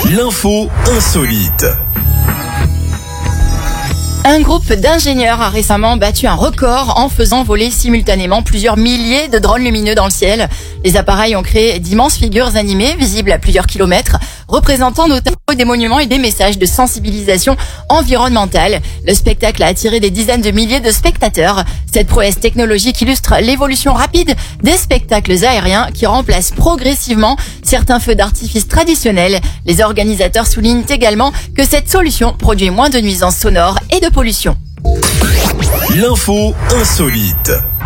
L'info insolite. Un groupe d'ingénieurs a récemment battu un record en faisant voler simultanément plusieurs milliers de drones lumineux dans le ciel. Les appareils ont créé d'immenses figures animées visibles à plusieurs kilomètres, représentant notamment des monuments et des messages de sensibilisation environnementale. Le spectacle a attiré des dizaines de milliers de spectateurs. Cette prouesse technologique illustre l'évolution rapide des spectacles aériens qui remplacent progressivement certains feux d'artifice traditionnels. Les organisateurs soulignent également que cette solution produit moins de nuisances sonores et de pollution. L'info insolite.